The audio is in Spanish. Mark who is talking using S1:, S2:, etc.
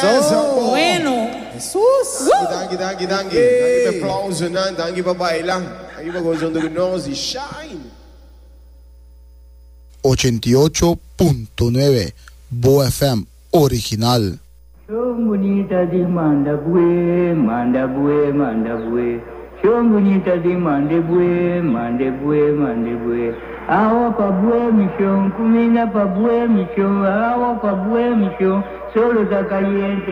S1: Eso.
S2: Bueno.
S1: Jesus.
S3: Danke. Danke für Applaus, danke für bailar. Danke für gozando de nós e shine.
S4: 88.9 Bo FM original.
S5: Bonita di mandabue. Bonita di mandabue. Awa pa bue mission, kumina pa bue mission, awa pa bue mission, solo da caliente.